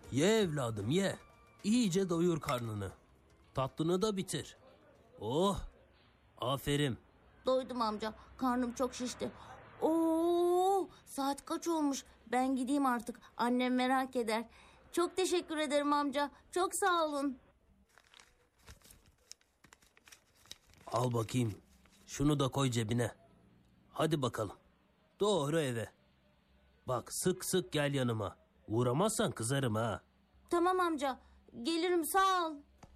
Ye evladım ye. İyice doyur karnını. Tatlını da bitir. Oh, aferin. Doydum amca. Karnım çok şişti. Oo, saat kaç olmuş? Ben gideyim artık. Annem merak eder. Çok teşekkür ederim amca. Çok sağ olun. Al bakayım. Şunu da koy cebine. Hadi bakalım. Doğru eve. Bak sık sık gel yanıma. Uğramazsan kızarım ha. Tamam amca. Gelirim, sağ ol.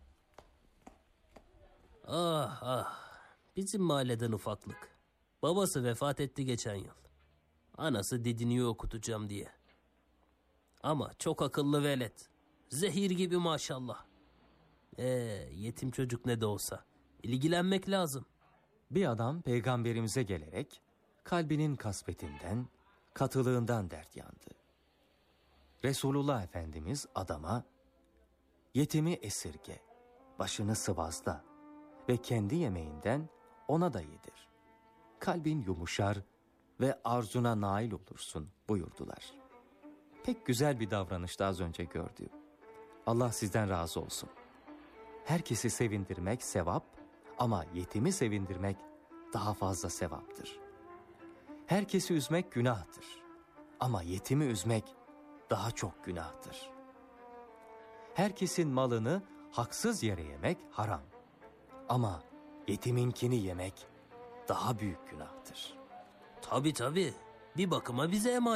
Ah ah. Bizim mahalleden ufaklık. Babası vefat etti geçen yıl. Anası didiniyor okutacağım diye. Ama çok akıllı velet. Zehir gibi maşallah. Yetim çocuk ne de olsa. İlgilenmek lazım. Bir adam peygamberimize gelerek kalbinin kasvetinden, katılığından dert yandı. Resulullah Efendimiz adama, yetimi esirge, başını sıvazla ve kendi yemeğinden ona da yedir. Kalbin yumuşar ve arzuna nail olursun buyurdular. Pek güzel bir davranıştı az önce gördüğüm. Allah sizden razı olsun. Herkesi sevindirmek sevap ama yetimi sevindirmek daha fazla sevaptır. Herkesi üzmek günahtır ama yetimi üzmek daha çok günahtır. Herkesin malını haksız yere yemek haram ama yetiminkini yemek daha büyük günahtır. Tabii. Bir bakıma bize emanet.